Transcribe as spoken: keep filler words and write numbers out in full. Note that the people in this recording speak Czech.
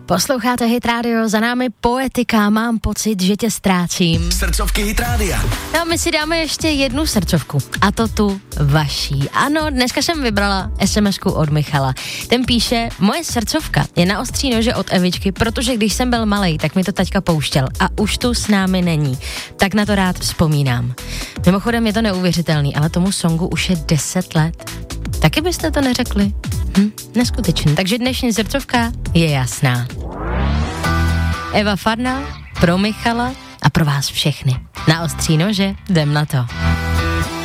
Posloucháte Hit Radio, za námi Poetika, mám pocit, že tě ztrácím. Srdcovky Hit Radia. No a my si dáme ještě jednu srdcovku, a to tu vaší. Ano, dneska jsem vybrala SMSku od Michala. Ten píše, moje srdcovka je na ostří nože od Evičky, protože když jsem byl malej, tak mi to taťka pouštěl a už tu s námi není. Tak na to rád vzpomínám. Mimochodem je to neuvěřitelný, ale tomu songu už je deset let. Taky byste to neřekli? Hm, neskutečný. Takže dnešní srdcovka je jasná. Eva Farná pro Michala a pro vás všechny. Na ostří nože jdem na to.